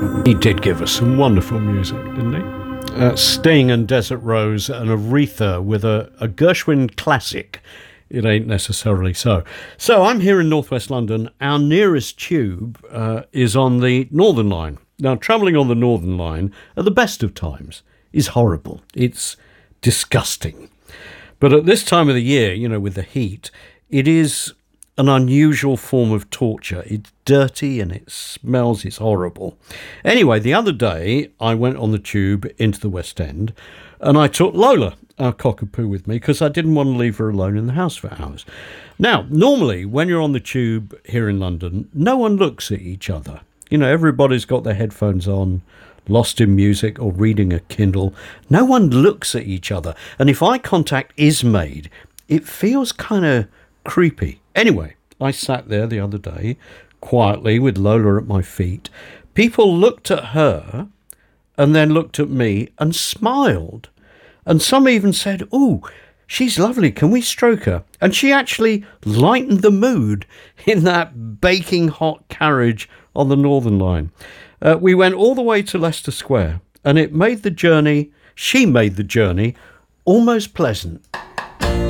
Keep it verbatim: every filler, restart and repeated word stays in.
He did give us some wonderful music, didn't he? Uh, Sting and Desert Rose and Aretha with a, a Gershwin classic. It ain't necessarily so. So I'm here in northwest London. Our nearest tube uh, is on the Northern Line. Now, travelling on the Northern Line at the best of times is horrible. It's disgusting. But at this time of the year, you know, with the heat, it is an unusual form of torture. It's dirty and it smells. It's horrible. Anyway, the other day I went on the tube into the West End and I took Lola, our cockapoo, with me because I didn't want to leave her alone in the house for hours. Now, normally when you're on the tube here in London, no one looks at each other. You know, everybody's got their headphones on, lost in music or reading a Kindle. No one looks at each other. And if eye contact is made, it feels kind of creepy. Anyway, I sat there the other day quietly with Lola at my feet. People looked at her and then looked at me and smiled. And some even said, "Oh, she's lovely. Can we stroke her?" And she actually lightened the mood in that baking hot carriage on the Northern Line. Uh, we went all the way to Leicester Square and it made the journey, she made the journey almost pleasant.